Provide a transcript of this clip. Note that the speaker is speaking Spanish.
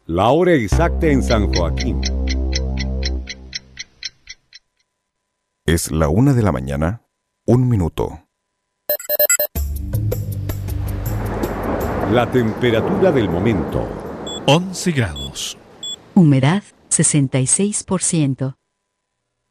La hora exacta en San Joaquín. Es la 1:01 a.m. La temperatura del momento. 11 grados. Humedad 66%.